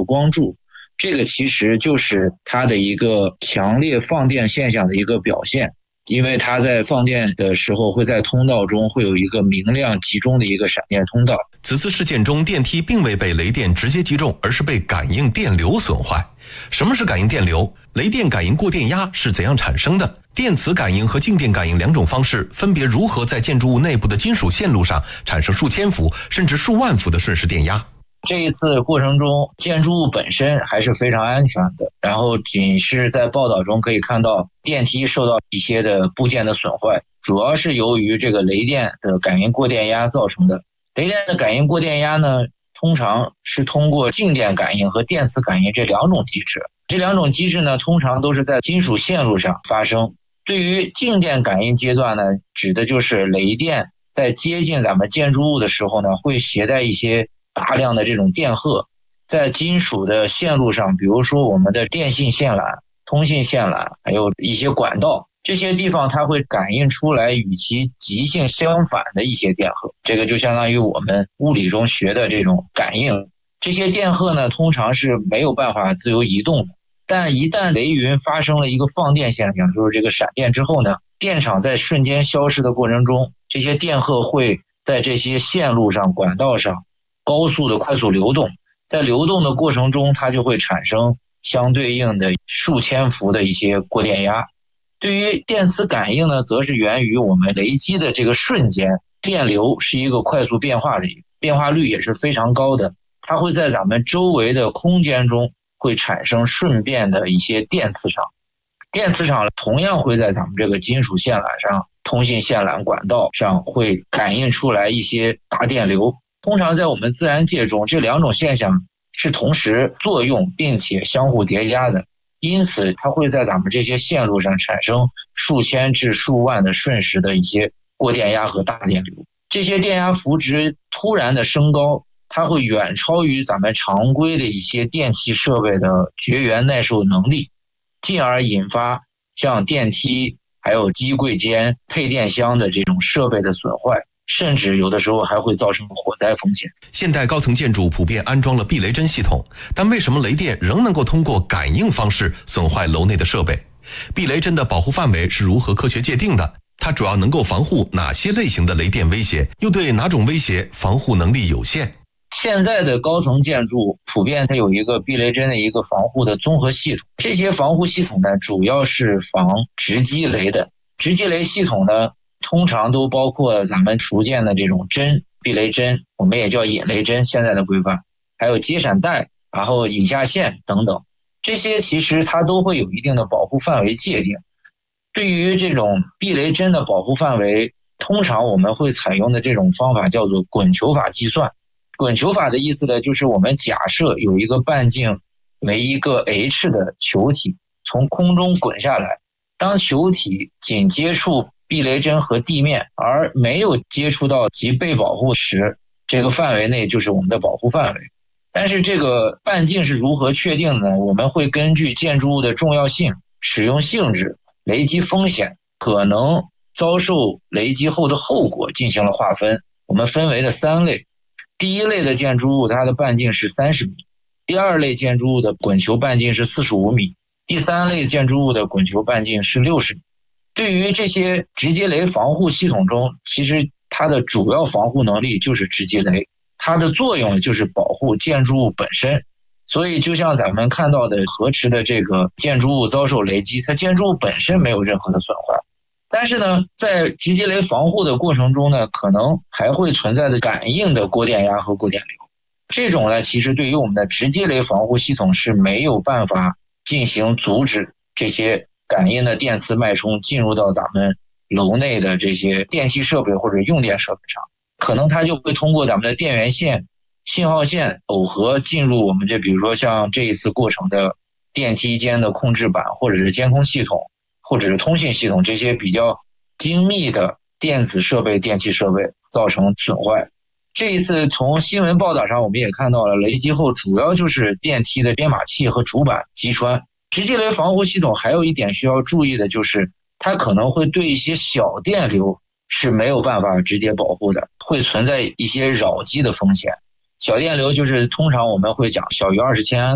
光柱，这个其实就是它的一个强烈放电现象的一个表现。因为它在放电的时候会在通道中会有一个明亮集中的一个闪电通道。 此次事件中，电梯并未被雷电直接击中，而是被感应电流损坏。什么是感应电流？雷电感应过电压是怎样产生的？电磁感应和静电感应两种方式分别如何在建筑物内部的金属线路上产生数千伏甚至数万伏的瞬时电压？ 这一次过程中，建筑物本身还是非常安全的，然后仅是在报道中可以看到电梯受到一些的部件的损坏，主要是由于这个雷电的感应过电压造成的。雷电的感应过电压呢，通常是通过静电感应和电磁感应这两种机制。这两种机制呢，通常都是在金属线路上发生。对于静电感应阶段呢，指的就是雷电在接近咱们建筑物的时候呢，会携带一些大量的这种电荷，在金属的线路上，比如说我们的电信线缆、通信线缆，还有一些管道，这些地方它会感应出来与其极性相反的一些电荷，这个就相当于我们物理中学的这种感应。这些电荷呢，通常是没有办法自由移动的，但一旦雷云发生了一个放电现象，就是这个闪电之后呢，电场在瞬间消失的过程中，这些电荷会在这些线路上、管道上高速的快速流动，在流动的过程中，它就会产生相对应的数千伏的一些过电压。对于电磁感应呢，则是源于我们雷击的这个瞬间，电流是一个快速变化的，变化率也是非常高的，它会在咱们周围的空间中会产生瞬变的一些电磁场。电磁场同样会在咱们这个金属线缆上、通信线缆管道上会感应出来一些大电流。通常在我们自然界中，这两种现象是同时作用并且相互叠加的，因此它会在咱们这些线路上产生数千至数万的瞬时的一些过电压和大电流。这些电压幅值突然的升高，它会远超于咱们常规的一些电气设备的绝缘耐受能力，进而引发像电梯还有机柜间、配电箱的这种设备的损坏，甚至有的时候还会造成火灾风险。 现代高层建筑普遍安装了避雷针系统，但为什么雷电仍能够通过感应方式损坏楼内的设备？避雷针的保护范围是如何科学界定的？它主要能够防护哪些类型的雷电威胁？又对哪种威胁防护能力有限？ 现在的高层建筑普遍它有一个避雷针的一个防护的综合系统，这些防护系统呢，主要是防直击雷的。直击雷系统呢，通常都包括咱们熟见的这种针、避雷针，我们也叫引雷针，现在的规范，还有接闪带，然后引下线等等，这些其实它都会有一定的保护范围界定。对于这种避雷针的保护范围，通常我们会采用的这种方法叫做滚球法计算。滚球法的意思呢，就是我们假设有一个半径为一个 h 的球体从空中滚下来，当球体仅接触避雷针和地面而没有接触到其被保护时，这个范围内就是我们的保护范围。但是这个半径是如何确定的呢？我们会根据建筑物的重要性、使用性质、雷击风险、可能遭受雷击后的后果进行了划分，我们分为了3类。第一类的建筑物，它的半径是30米；第二类建筑物的滚球半径是45米；第三类建筑物的滚球半径是60米。对于这些直击雷防护系统中，其实它的主要防护能力就是直击雷，它的作用就是保护建筑物本身。所以就像咱们看到的河池的这个建筑物遭受雷击，它建筑物本身没有任何的损坏。但是呢，在直击雷防护的过程中呢，可能还会存在的感应的过电压和过电流。这种呢，其实对于我们的直击雷防护系统是没有办法进行阻止这些感应的电磁脉冲进入到咱们楼内的这些电气设备或者用电设备上，可能它就会通过咱们的电源线、信号线耦合进入我们这，比如说像这一次过程的电梯间的控制板或者是监控系统或者是通信系统，这些比较精密的电子设备、电气设备造成损坏。这一次从新闻报道上我们也看到了，雷击后主要就是电梯的编码器和主板击穿。直击雷防护系统还有一点需要注意的就是，它可能会对一些小电流是没有办法直接保护的，会存在一些扰击的风险。小电流就是通常我们会讲小于20千安